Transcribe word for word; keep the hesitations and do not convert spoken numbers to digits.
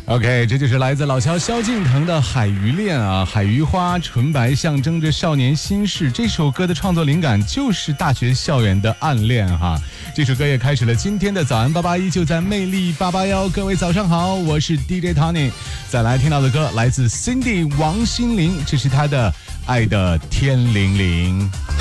OK， 这就是来自老萧萧敬腾的《海鱼恋》啊，海鱼花纯白象征着少年心事。这首歌的创作灵感就是大学校园的暗恋哈。这首歌也开始了今天的早安八八一，就在魅力八八幺。各位早上好，我是 D J Tony。再来听到的歌来自 Cindy 王心凌，这是她的《爱的天灵灵》。